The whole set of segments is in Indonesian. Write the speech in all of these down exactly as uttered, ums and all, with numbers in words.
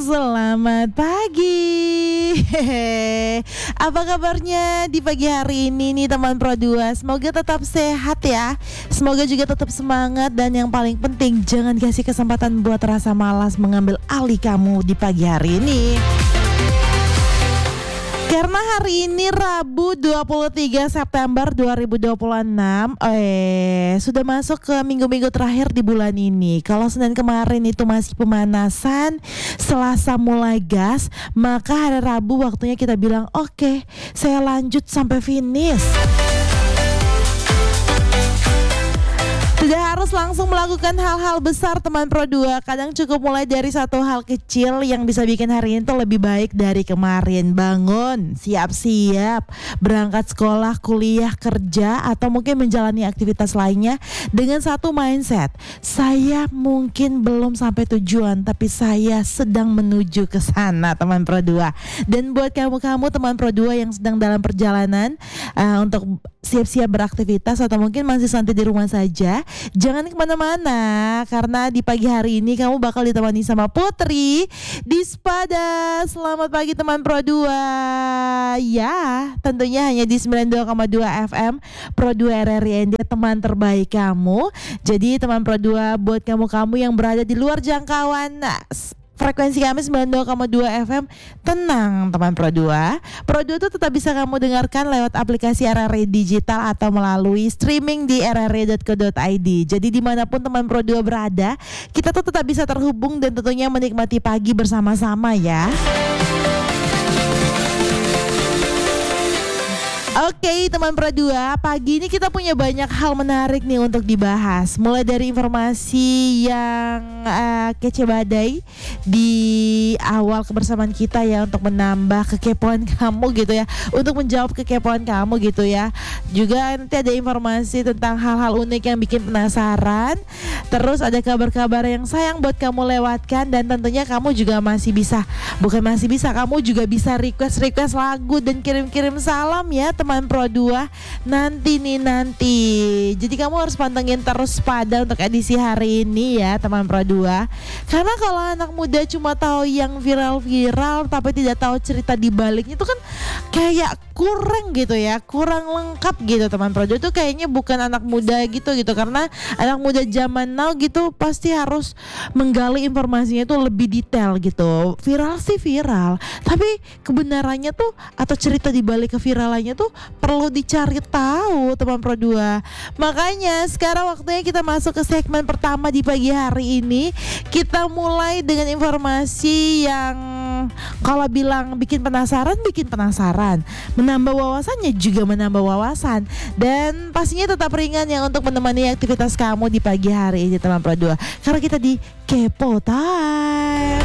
selamat pagi. Hehe. Apa kabarnya di pagi hari ini nih teman Pro dua? Semoga tetap sehat ya. Semoga juga tetap semangat dan yang paling penting jangan kasih kesempatan buat rasa malas mengambil alih kamu di pagi hari ini. Karena hari ini Rabu dua puluh tiga September dua ribu dua puluh enam eh sudah masuk ke minggu-minggu terakhir di bulan ini. Kalau Senin kemarin itu masih pemanasan, Selasa mulai gas, maka hari Rabu waktunya kita bilang oke, okay, saya lanjut sampai finish. Tidak harus langsung melakukan hal-hal besar teman Pro dua. Kadang cukup mulai dari satu hal kecil yang bisa bikin hari ini tuh lebih baik dari kemarin. Bangun, siap-siap, berangkat sekolah, kuliah, kerja, atau mungkin menjalani aktivitas lainnya dengan satu mindset. Saya mungkin belum sampai tujuan, tapi saya sedang menuju ke sana teman Pro dua. Dan buat kamu-kamu teman Pro dua yang sedang dalam perjalanan uh, untuk siap-siap beraktivitas atau mungkin masih santai di rumah saja, jangan kemana-mana karena di pagi hari ini kamu bakal ditemani sama Putri di Spada. Selamat pagi teman Pro dua. Ya, tentunya hanya di sembilan puluh dua koma dua F M Pro dua R R I N D, teman terbaik kamu. Jadi teman Pro dua, buat kamu-kamu yang berada di luar jangkauan frekuensi kami sembilan puluh dua koma dua F M, tenang teman Pro dua. Pro dua itu tetap bisa kamu dengarkan lewat aplikasi R R I Digital atau melalui streaming di r r i dot co dot i d. Jadi dimanapun teman Pro dua berada, kita tuh tetap bisa terhubung dan tentunya menikmati pagi bersama-sama ya. Oke okay, teman Pro dua, pagi ini kita punya banyak hal menarik nih untuk dibahas. Mulai dari informasi yang uh, kece badai di awal kebersamaan kita ya, untuk menambah kekepoan kamu gitu ya, untuk menjawab kekepoan kamu gitu ya. Juga nanti ada informasi tentang hal-hal unik yang bikin penasaran. Terus ada kabar-kabar yang sayang buat kamu lewatkan. Dan tentunya kamu juga masih bisa, bukan masih bisa, kamu juga bisa request-request lagu dan kirim-kirim salam ya teman Pro dua nanti nih nanti. Jadi kamu harus pantengin terus pada untuk edisi hari ini ya teman Pro dua. Karena kalau anak muda cuma tahu yang viral-viral tapi tidak tahu cerita di baliknya itu kan kayak kurang gitu ya, kurang lengkap gitu teman Pro dua. Itu kayaknya bukan anak muda gitu gitu. Karena anak muda zaman now gitu pasti harus menggali informasinya itu lebih detail gitu. Viral sih viral, tapi kebenarannya tuh atau cerita di balik keviralannya tuh perlu dicari tahu teman Pro dua. Makanya sekarang waktunya kita masuk ke segmen pertama di pagi hari ini. Kita mulai dengan informasi yang kalau bilang bikin penasaran, bikin penasaran, menambah wawasannya juga menambah wawasan, dan pastinya tetap ringan yang untuk menemani aktivitas kamu di pagi hari ini teman Pro dua. Karena kita di Kepo Time.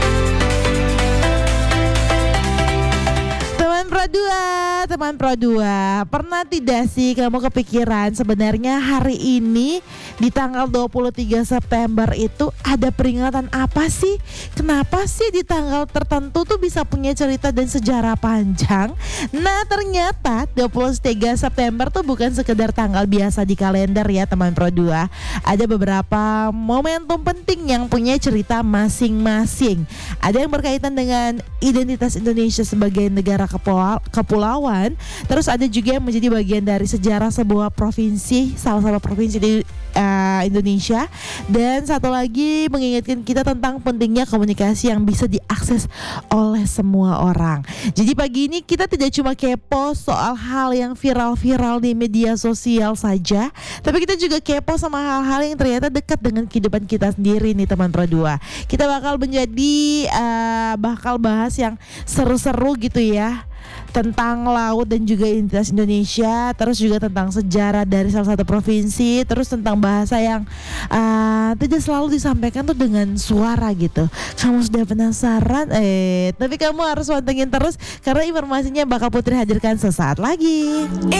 Teman Pro dua, teman Pro dua, pernah tidak sih kamu kepikiran sebenarnya hari ini di tanggal dua puluh tiga September itu ada peringatan apa sih? Kenapa sih di tanggal tertentu tuh bisa punya cerita dan sejarah panjang? Nah ternyata dua puluh tiga September tuh bukan sekedar tanggal biasa di kalender ya teman Pro dua. Ada beberapa momentum penting yang punya cerita masing-masing. Ada yang berkaitan dengan identitas Indonesia sebagai negara kepulauan. Terus ada juga yang menjadi bagian dari sejarah sebuah provinsi, salah satu provinsi di uh, Indonesia. Dan satu lagi mengingatkan kita tentang pentingnya komunikasi yang bisa diakses oleh semua orang. Jadi pagi ini kita tidak cuma kepo soal hal yang viral-viral di media sosial saja, tapi kita juga kepo sama hal-hal yang ternyata dekat dengan kehidupan kita sendiri nih teman Pro dua. Kita bakal menjadi uh, bakal bahas yang seru-seru gitu ya, tentang laut dan juga identitas Indonesia, terus juga tentang sejarah dari salah satu provinsi, terus tentang bahasa yang uh, tidak selalu disampaikan tuh dengan suara gitu. Kamu sudah penasaran? Eh, tapi kamu harus pantengin terus karena informasinya bakal Putri hadirkan sesaat lagi.